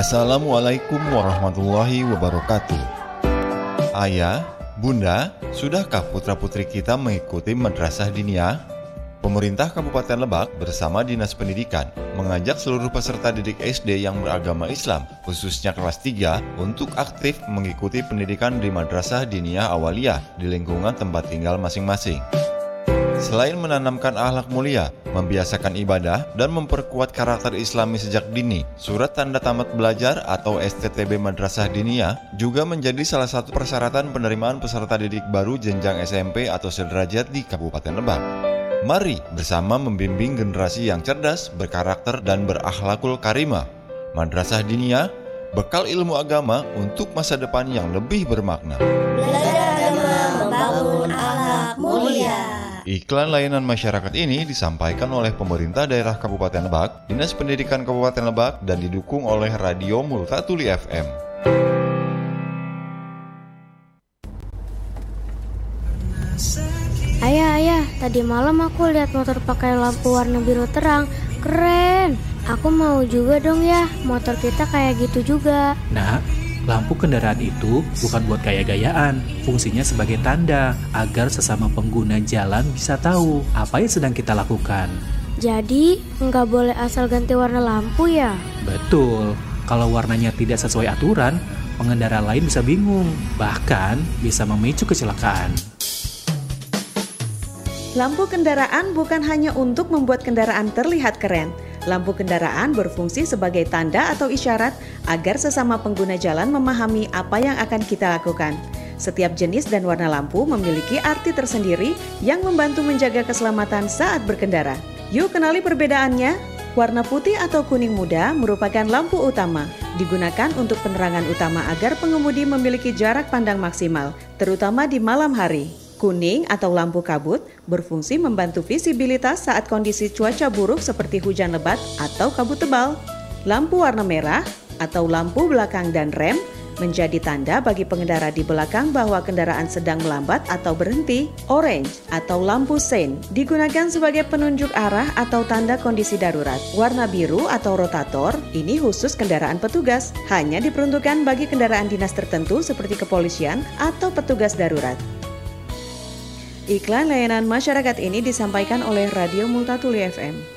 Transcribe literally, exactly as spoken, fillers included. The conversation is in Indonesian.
Assalamualaikum warahmatullahi wabarakatuh. Ayah, Bunda, sudahkah putra-putri kita mengikuti Madrasah Diniyah? Pemerintah Kabupaten Lebak bersama Dinas Pendidikan mengajak seluruh peserta didik S D yang beragama Islam, khususnya kelas tiga, untuk aktif mengikuti pendidikan di Madrasah Diniyah Awaliyah di lingkungan tempat tinggal masing-masing. Selain menanamkan akhlak mulia, membiasakan ibadah, dan memperkuat karakter Islami sejak dini, Surat Tanda Tamat Belajar atau S T T B Madrasah Diniyah juga menjadi salah satu persyaratan penerimaan peserta didik baru jenjang S M P atau sederajat di Kabupaten Lebak. Mari bersama membimbing generasi yang cerdas, berkarakter, dan berakhlakul karimah. Madrasah Diniyah, bekal ilmu agama untuk masa depan yang lebih bermakna. Belajar agama membangun akhlak mulia. Iklan layanan masyarakat ini disampaikan oleh pemerintah daerah Kabupaten Lebak, Dinas Pendidikan Kabupaten Lebak, dan didukung oleh Radio Multatuli F M. Ayah, ayah, tadi malam aku lihat motor pakai lampu warna biru terang. Keren. Aku mau juga dong ya, motor kita kayak gitu juga. Nah, lampu kendaraan itu bukan buat gaya-gayaan, fungsinya sebagai tanda agar sesama pengguna jalan bisa tahu apa yang sedang kita lakukan. Jadi, nggak boleh asal ganti warna lampu ya? Betul, kalau warnanya tidak sesuai aturan, pengendara lain bisa bingung, bahkan bisa memicu kecelakaan. Lampu kendaraan bukan hanya untuk membuat kendaraan terlihat keren. Lampu kendaraan berfungsi sebagai tanda atau isyarat agar sesama pengguna jalan memahami apa yang akan kita lakukan. Setiap jenis dan warna lampu memiliki arti tersendiri yang membantu menjaga keselamatan saat berkendara. Yuk kenali perbedaannya. Warna putih atau kuning muda merupakan lampu utama. Digunakan untuk penerangan utama agar pengemudi memiliki jarak pandang maksimal, terutama di malam hari. Kuning atau lampu kabut berfungsi membantu visibilitas saat kondisi cuaca buruk seperti hujan lebat atau kabut tebal. Lampu warna merah atau lampu belakang dan rem menjadi tanda bagi pengendara di belakang bahwa kendaraan sedang melambat atau berhenti. Orange atau lampu sein digunakan sebagai penunjuk arah atau tanda kondisi darurat. Warna biru atau rotator ini khusus kendaraan petugas, hanya diperuntukkan bagi kendaraan dinas tertentu seperti kepolisian atau petugas darurat. Iklan layanan masyarakat ini disampaikan oleh Radio Multatuli F M.